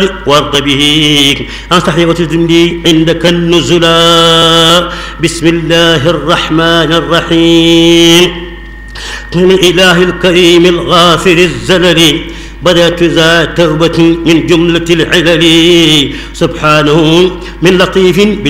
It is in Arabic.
وارض به أنصحني وتجدني عندك النزلا. بسم الله الرحمن الرحيم. من الإله الكريم الغافر الزلل بدأت ذا توبة من جملة العلل سبحانه من لطيف